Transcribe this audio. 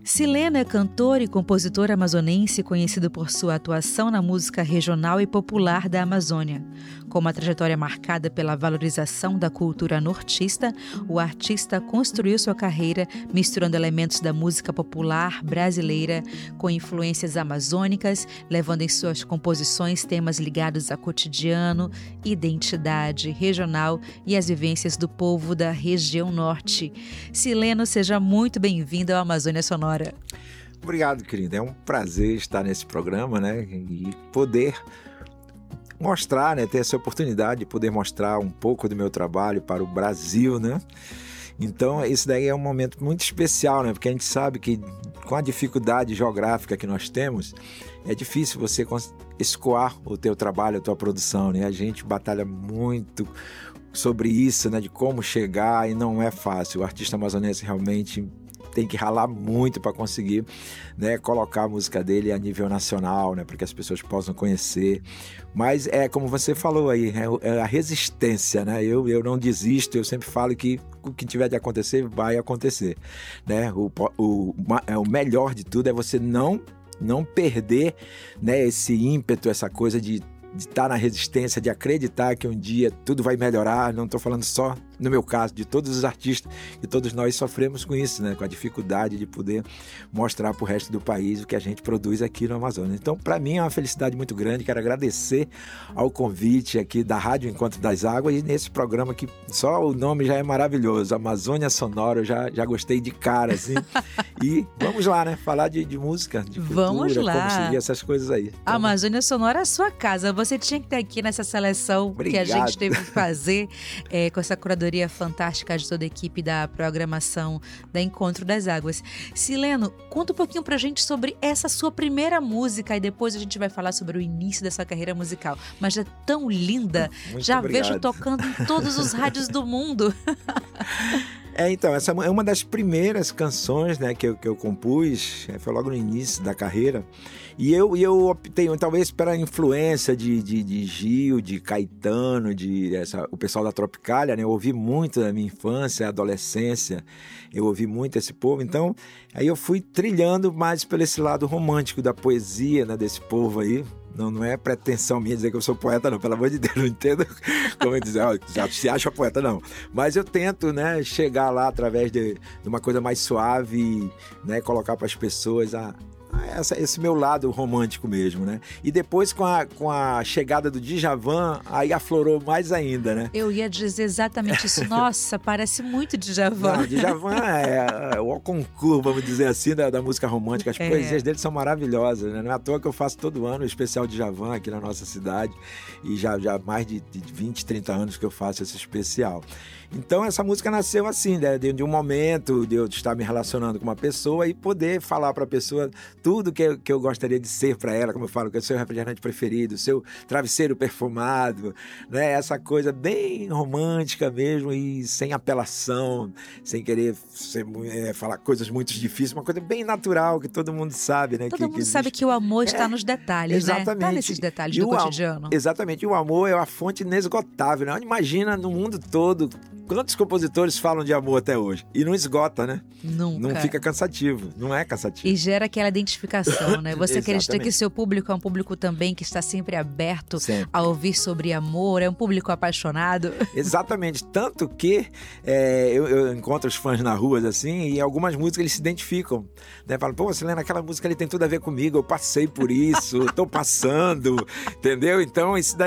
Sileno é cantor e compositor amazonense conhecido por sua atuação na música regional e popular da Amazônia. Com uma trajetória marcada pela valorização da cultura nortista, o artista construiu sua carreira misturando elementos da música popular brasileira com influências amazônicas, levando em suas composições temas ligados a cotidiano, identidade regional e as vivências do povo da região norte. Sileno, seja muito bem-vindo ao Amazônia Sonora. Obrigado, querida. É um prazer estar nesse programa, né? E poder mostrar, né? Ter essa oportunidade de poder mostrar um pouco do meu trabalho para o Brasil, né? Então, esse daí é um momento muito especial, né? Porque a gente sabe que com a dificuldade geográfica que nós temos, é difícil você escoar o teu trabalho, a tua produção, né? A gente batalha muito sobre isso, né? De como chegar, e não é fácil. O artista amazonense realmente tem que ralar muito para conseguir, né, colocar a música dele a nível nacional, né, para que as pessoas possam conhecer. Mas é como você falou aí, é a resistência, né? Eu não desisto, eu sempre falo que o que tiver de acontecer, vai acontecer, né? O melhor de tudo é você não perder, né, esse ímpeto, essa coisa de estar na resistência, de acreditar que um dia tudo vai melhorar. Não estou falando só no meu caso, de todos os artistas, e todos nós sofremos com isso, né? Com a dificuldade de poder mostrar para o resto do país o que a gente produz aqui no Amazonas. Então, para mim é uma felicidade muito grande. Quero agradecer ao convite aqui da Rádio Encontro das Águas, e nesse programa que só o nome já é maravilhoso, Amazônia Sonora, eu já gostei de cara, assim. E vamos lá, né? Falar de música, de cultura, vamos lá. Como seguir essas coisas aí. Então, Amazônia Sonora é a sua casa. Você tinha que estar aqui nessa seleção. Obrigado. Que a gente teve que fazer com essa curadoria fantástica de toda a equipe da programação da Encontro das Águas. Sileno, conta um pouquinho pra gente sobre essa sua primeira música, e depois a gente vai falar sobre o início dessa carreira musical. Mas é tão linda, muito já obrigado. Vejo tocando em todos os rádios do mundo. Então, essa é uma das primeiras canções, né, que eu compus, foi logo no início da carreira, e eu optei, talvez pela influência de Gil, de Caetano, o pessoal da Tropicália, né, eu ouvi muito na minha infância, adolescência, eu ouvi muito esse povo, então aí eu fui trilhando mais por esse lado romântico da poesia, né, desse povo aí. Não é pretensão minha dizer que eu sou poeta, não. Pelo amor de Deus, não entendo como eu dizer, já se acha poeta, não. Mas eu tento, né, chegar lá através de uma coisa mais suave, né, colocar para as pessoas esse meu lado romântico mesmo, né? E depois com a chegada do Djavan, aí aflorou mais ainda, né? Eu ia dizer exatamente isso. Nossa, parece muito Djavan. Não, Djavan é o concurso, vamos dizer assim, da música romântica. As poesias dele são maravilhosas, né? Não é à toa que eu faço todo ano o especial Djavan aqui na nossa cidade, e já mais de 20, 30 anos que eu faço esse especial. Então essa música nasceu assim, né? De um momento de eu estar me relacionando com uma pessoa e poder falar para a pessoa tudo que eu gostaria de ser para ela, como eu falo, que é o seu refrigerante preferido, o seu travesseiro perfumado, né? Essa coisa bem romântica mesmo, e sem apelação, sem querer falar coisas muito difíceis, uma coisa bem natural, que todo mundo sabe, né? Todo mundo sabe que o amor está nos detalhes, exatamente, né? Está nesses detalhes do cotidiano. Exatamente, e o amor é uma fonte inesgotável, né? Imagina no mundo todo quantos compositores falam de amor até hoje? E não esgota, né? Nunca. Não fica cansativo, não é cansativo. E gera aquela identificação, né? Você acredita Exatamente. que seu público é um público também que está sempre aberto a ouvir sobre amor, é um público apaixonado? Exatamente, tanto que eu encontro os fãs na rua, assim, e algumas músicas eles se identificam, né? Falam, pô, Sileno, aquela música ali tem tudo a ver comigo, eu passei por isso, tô passando, entendeu? Então isso daí